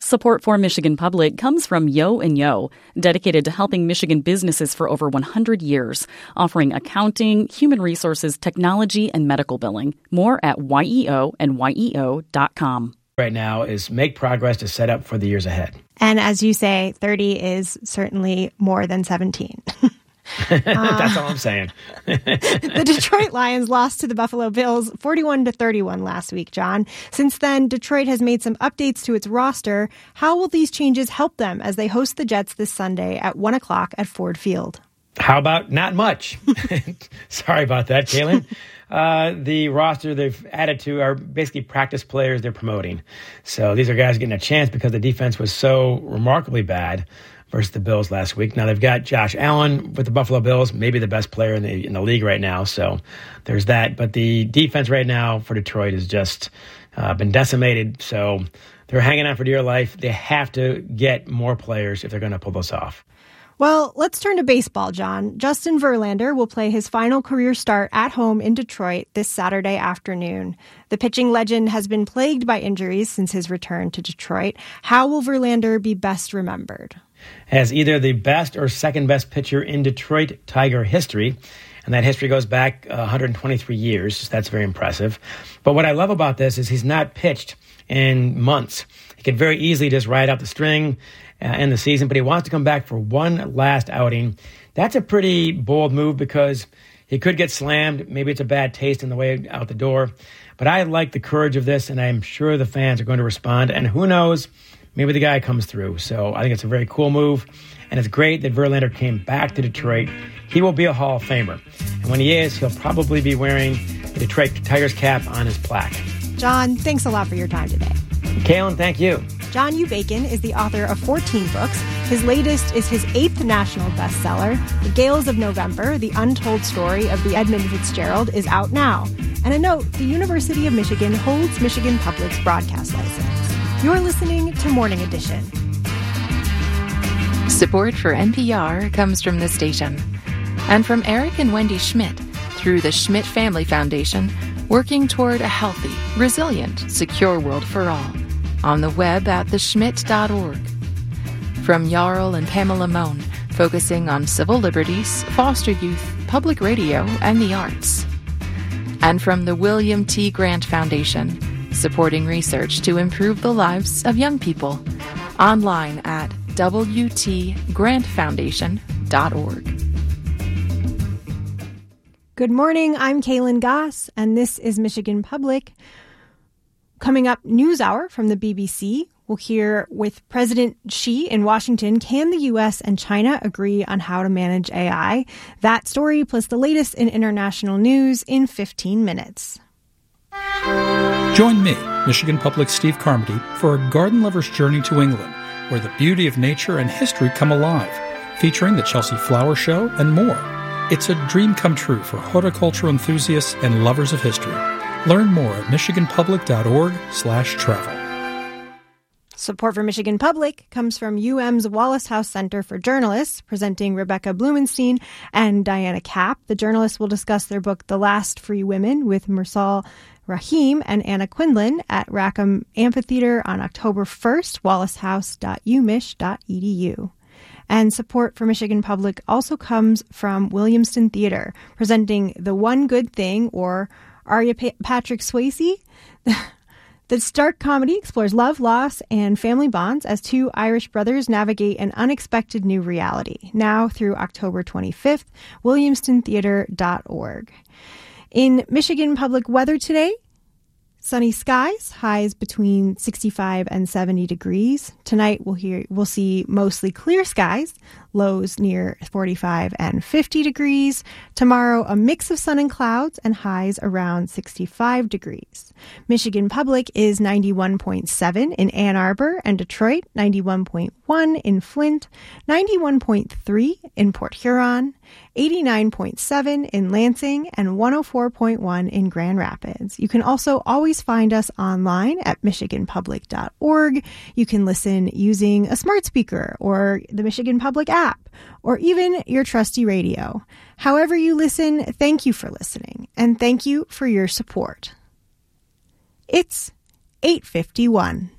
Support for Michigan Public comes from Yo & Yo, dedicated to helping Michigan businesses for over 100 years, offering accounting, human resources, technology, and medical billing. More at YEO and YEO.com. Right now is make progress to set up for the years ahead. And as you say, 30 is certainly more than 17. That's all I'm saying. The Detroit Lions lost to the Buffalo Bills 41-31 last week, John. Since then, Detroit has made some updates to its roster. How will these changes help them as they host the Jets this Sunday at 1 o'clock at Ford Field? How about not much? Sorry about that, Kaylin. The roster they've added to are basically practice players they're promoting. So these are guys getting a chance because the defense was so remarkably bad versus the Bills last week. Now they've got Josh Allen with the Buffalo Bills, maybe the best player in the league right now. So there's that. But the defense right now for Detroit has just been decimated. So they're hanging on for dear life. They have to get more players if they're going to pull this off. Well, let's turn to baseball, John. Justin Verlander will play his final career start at home in Detroit this Saturday afternoon. The pitching legend has been plagued by injuries since his return to Detroit. How will Verlander be best remembered? As either the best or second best pitcher in Detroit Tiger history. And that history goes back 123 years. That's very impressive. But what I love about this is he's not pitched in months. He could very easily just ride out the string, end the season, but he wants to come back for one last outing. That's a pretty bold move because he could get slammed. Maybe it's a bad taste in the way out the door. But I like the courage of this, and I'm sure the fans are going to respond. And who knows, maybe the guy comes through. So I think it's a very cool move. And it's great that Verlander came back to Detroit. He will be a Hall of Famer. And when he is, he'll probably be wearing the Detroit Tigers cap on his plaque. John, thanks a lot for your time today. Kaylin, thank you. John U. Bacon is the author of 14 books. His latest is his 8th national bestseller. The Gales of November, The Untold Story of the Edmund Fitzgerald, is out now. And a note, the University of Michigan holds Michigan Public's broadcast license. You're listening to Morning Edition. Support for NPR comes from this station and from Eric and Wendy Schmidt through the Schmidt Family Foundation, working toward a healthy, resilient, secure world for all. On the web at theschmidt.org. From Jarl and Pamela Mohn, focusing on civil liberties, foster youth, public radio, and the arts. And from the William T. Grant Foundation, supporting research to improve the lives of young people. Online at wtgrantfoundation.org. Good morning, I'm Kaylin Goss, and this is Michigan Public. Coming up, NewsHour from the BBC. We'll hear with President Xi in Washington, can the U.S. and China agree on how to manage AI? That story plus the latest in international news in 15 minutes. Join me, Michigan Public's Steve Carmody, for a garden lover's journey to England, where the beauty of nature and history come alive, featuring the Chelsea Flower Show and more. It's a dream come true for horticulture enthusiasts and lovers of history. Learn more at michiganpublic.org/travel. Support for Michigan Public comes from UM's Wallace House Center for Journalists, presenting Rebecca Blumenstein and Diana Kapp. The journalists will discuss their book, The Last Free Women, with Mursal Rahim and Anna Quinlan at Rackham Amphitheater on October 1st, wallacehouse.umich.edu. And support for Michigan Public also comes from Williamston Theater, presenting The One Good Thing, or Are You Patrick Swayze? The Stark comedy explores love, loss, and family bonds as two Irish brothers navigate an unexpected new reality. Now through October 25th, williamstontheater.org. In Michigan Public weather today, sunny skies, highs between 65 and 70 degrees. Tonight we'll see mostly clear skies, lows near 45 and 50 degrees. Tomorrow, a mix of sun and clouds and highs around 65 degrees. Michigan Public is 91.7 in Ann Arbor and Detroit, 91.1 in Flint, 91.3 in Port Huron, 89.7 in Lansing, and 104.1 in Grand Rapids. You can also always find us online at michiganpublic.org. You can listen using a smart speaker or the Michigan Public app, or even your trusty radio. However you listen, thank you for listening, and thank you for your support. It's 8:51.